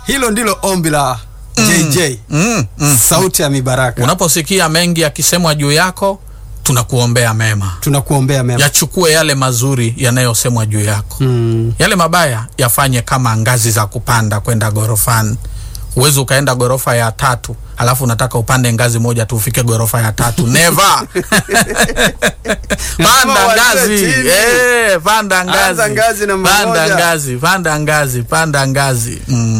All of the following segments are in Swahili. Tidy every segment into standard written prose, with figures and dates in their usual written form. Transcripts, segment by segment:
hilo ndilo ombi la JJ. Sauti ya Mibaraka. Unaposikia mengi yakisemwa juu yako, tunakuombea mema. Tunakuombea mema. Yachukue yale mazuri yanayosemwa juu yako. Yale mabaya yafanye kama ngazi za kupanda kwenda gorofani. Uwezo ukaenda gorofa ya 3, alafu unataka upande ngazi moja tu ufike gorofa ya 3. Never. Panda ngazi. Panda ngazi. Panda ngazi.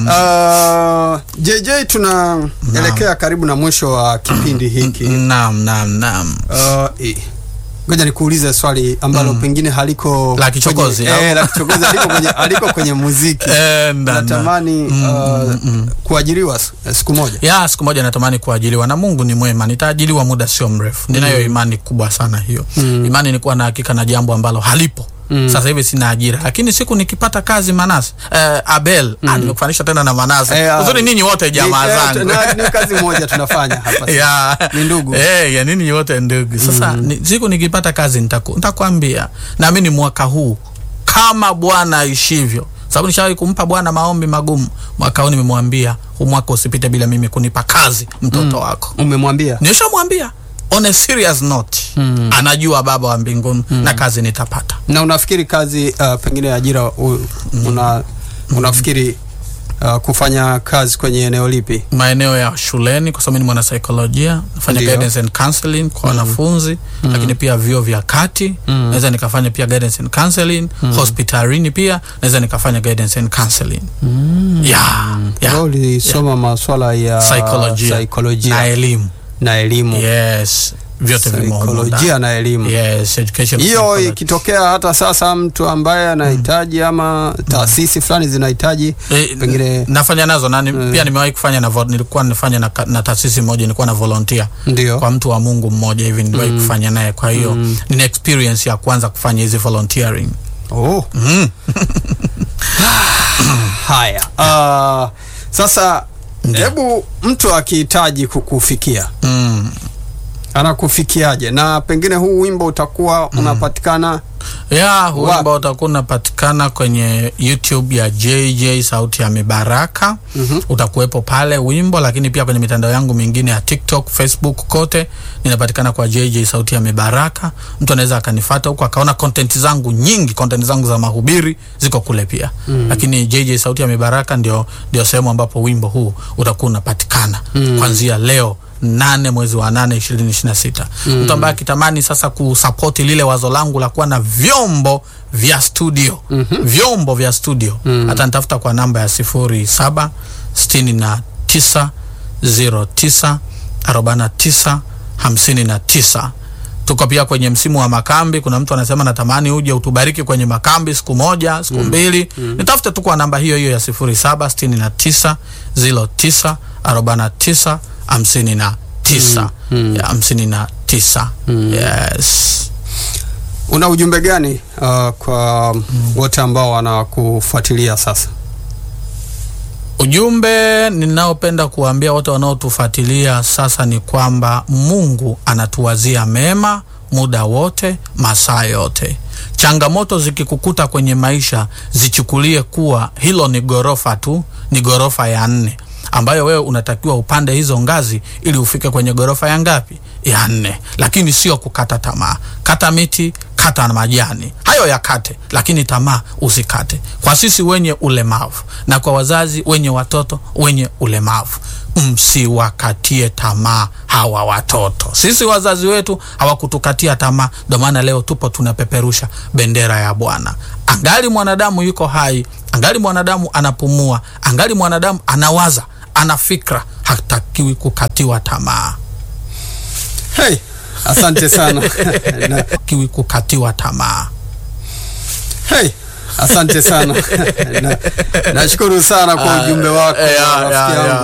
JJ, tunaelekea karibu na mwisho wa kipindi hiki. Naam. Ngoja nikuulize swali ambalo pengine haliko la kichokozi. La kichokozi, haliko kwenye muziki. Natamani kuajiriwa siku moja. Siku moja natamani kuajiriwa, na Mungu ni mwema, nitaajiriwa muda sio mrefu. Ninayo imani kubwa sana hiyo. Imani ni kuwa na hakika na jambo ambalo halipo. Sasa hivi sina ajira, lakini siku nikipata kazi Manase, Abel, nimekufanisha tena na Manase. Uzuri ninyi wote jamaa zangu. Ni kazi moja tunafanya hapa. Ni ndugu. Ya ninyi wote ndugu. Sasa siku nikipata kazi nitakwambia. Na mimi mwaka huu kama Bwana aishivyo, sababu nishawahi kumpa Bwana maombi magumu. Mwaka huu nimemwambia, huu mwaka usipite bila mimi kunipa kazi mtoto wako. Umemwambia? Nishamwambia. On a serious note. Anajua Baba wa mbinguni na kazi nitapata. Na unafikiri kazi pengine ajira unafikiri kufanya kazi kwenye eneo lipi? Maeneo ya shuleni, kwa sababu mimi ni mwana saikolojia, nafanya guidance and counseling kwa wanafunzi, lakini pia vyuo vya kati, naweza nikafanya pia guidance and counseling, hospitalini pia naweza nikafanya guidance and counseling. Ulisoma masuala ya saikolojia na elimu. Yes, vyote saikolojia na elimu. Yes, education. Hiyo ikitokea hata sasa mtu ambaye anahitaji ama taasisi fulani zinahitaji pengine nafanya nazo, na pia nimewahi kufanya nilikuwa nafanya na taasisi moja, nilikuwa na volunteer kwa mtu wa Mungu mmoja hivi, niliwahi kufanya naye. Kwa hiyo nina experience ya kwanza kufanya hizi volunteering. Haya. Sasa hebu mtu akihitaji kukufikia, anakufikiaje? Na pengine huu wimbo utakuwa unapatikana? Huu wimbo utakuwa unapatikana kwenye YouTube ya JJ Sauti ya Mibaraka. Utakuwepo pale wimbo, lakini pia kwenye mitandao yangu mingine ya TikTok, Facebook, kote ninapatikana kwa JJ Sauti ya Mibaraka. Mtu anaweza akanifuata huko akaona content zangu nyingi, content zangu za mahubiri ziko kule pia. Lakini JJ Sauti ya Mibaraka ndio sehemu ambapo wimbo huu utakuwa unapatikana kuanzia leo 8 mwezi wa 8 2026. Mtu ambaye akitamani sasa kusupport lile wazo langu la kuwa na vyombo vya studio, vyombo vya studio, hata nitafuta kwa namba ya 0769094959. Tuko pia kwenye msimu wa makambi. Kuna mtu anasema natamani uje utubariki kwenye makambi siku moja, siku mbili. Nitafute tu kwa namba hiyo ya 0769094959. 59. Yes. Una ujumbe gani kwa wote ambao wanakufuatilia sasa? Ujumbe ninaopenda kuambia wote wanaotufuatilia sasa ni kwamba Mungu anatuwazia mema muda wote, masaa yote. Changamoto zikikukuta kwenye maisha, zichukulie kuwa hilo ni gorofa tu, ni gorofa ya 4, ambayo wewe unatakiwa upande hizo ngazi ili ufike kwenye gorofa ya ngapi? Ya 4. Lakini sio kukata tamaa. Kata miti, kata na majani, hayo yakate, lakini tamaa usikate. Kwa sisi wenye ulemavu na kwa wazazi wenye watoto wenye ulemavu, msiwakatie tamaa hawa watoto. Sisi wazazi wetu hawakutukatia tamaa, ndio maana leo tupo tunapeperusha bendera ya Bwana. Angali mwanadamu yuko hai, angali mwanadamu anapumua, angali mwanadamu anawaza, ana fikra, hatakiwi kukatiwa tamaa. Asante sana. Kiwi kukatiwa tamaa. Asante sana. Nashukuru sana kwa ujumbe wako, rafiki yangu.